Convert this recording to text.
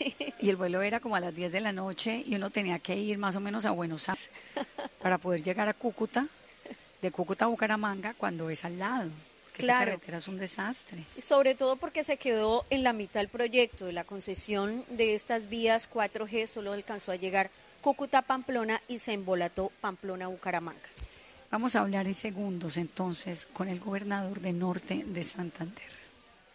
Y el vuelo era como a las 10 de la noche y uno tenía que ir más o menos a Buenos Aires para poder llegar a Cúcuta, de Cúcuta a Bucaramanga, cuando es al lado, que esa Claro, carretera es un desastre. y sobre todo porque se quedó en la mitad el proyecto de la concesión de estas vías 4G, solo alcanzó a llegar Cúcuta-Pamplona y se embolató Pamplona-Bucaramanga. Vamos a hablar en segundos entonces con el gobernador de Norte de Santander.